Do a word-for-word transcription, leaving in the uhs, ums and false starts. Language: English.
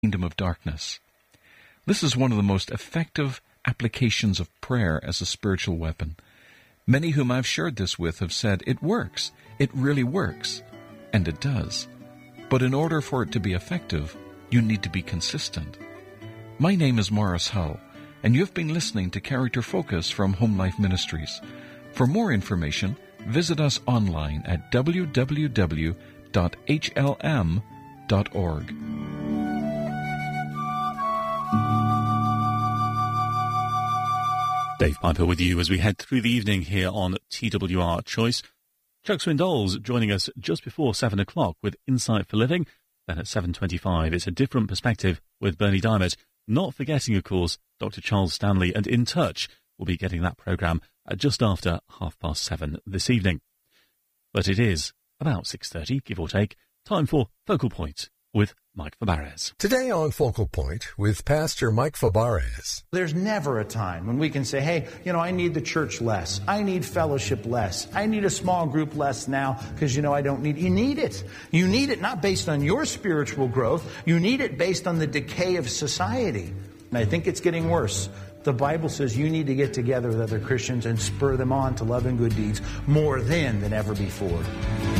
kingdom of darkness. This is one of the most effective applications of prayer as a spiritual weapon. Many whom I've shared this with have said it works. It really works. And it does. But in order for it to be effective, you need to be consistent. My name is Morris Hull, and you've been listening to Character Focus from Home Life Ministries. For more information, visit us online at w w w dot h l m dot org. Dave Piper with you as we head through the evening here on T W R Choice. Chuck Swindoll's joining us just before seven o'clock with Insight for Living. Then at seven twenty-five, it's a different perspective with Bernie Diamond. Not forgetting, of course, Doctor Charles Stanley and In Touch will be getting that programme at just after half past seven this evening. But it is about six thirty, give or take, time for Focal Point with Mike Fabarez. Today on Focal Point with Pastor Mike Fabarez. There's never a time when we can say, hey, you know, I need the church less. I need fellowship less. I need a small group less now because, you know, I don't need it. You need it. You need it not based on your spiritual growth. You need it based on the decay of society. And I think it's getting worse. The Bible says you need to get together with other Christians and spur them on to love and good deeds more then than ever before.